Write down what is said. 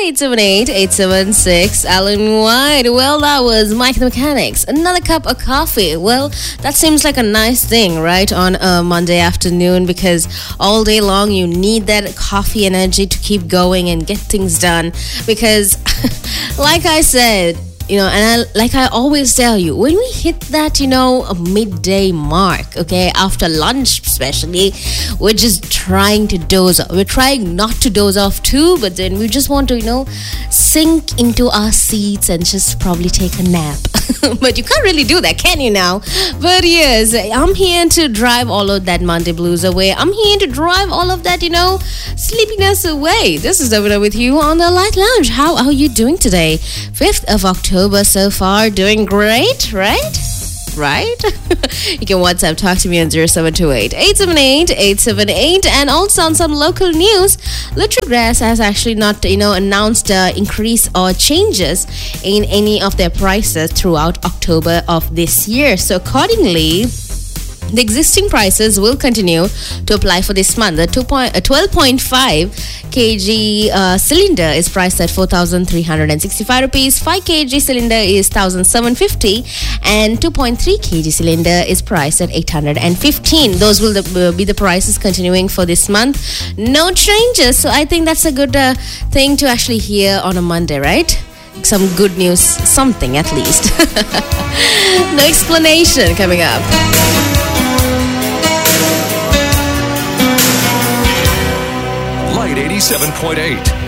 978-878-876. Alan White. Well, that was Mike the Mechanics. Another cup of coffee. Well, that seems like a nice thing, right? On a Monday afternoon, because all day long you need that coffee energy to keep going and get things done. Because, like I said, and like I always tell you, when we hit that, a midday mark, okay, after lunch especially, we're just trying to doze off. We're trying not to doze off too, but then we just want to, sink into our seats and just probably take a nap. But you can't really do that, can you now? But yes, I'm here to drive all of that Monday blues away. I'm here to drive all of that, sleepiness away. This is Davina with you on the Light Lounge. How are you doing today? 5th of October so far. Doing great, right? You can WhatsApp talk to me on 0728-878-878. And also on some local news, Litrograss has actually not announced increase or changes in any of their prices throughout October of this year. So accordingly, the existing prices will continue to apply for this month. The 12.5 kg cylinder is priced at 4,365 rupees. 5 kg cylinder is 1,750, and 2.3 kg cylinder is priced at 815. Those will be the prices continuing for this month. No changes. So I think that's a good thing to actually hear on a Monday, right? Some good news, something at least. No explanation coming up. Light 87.8.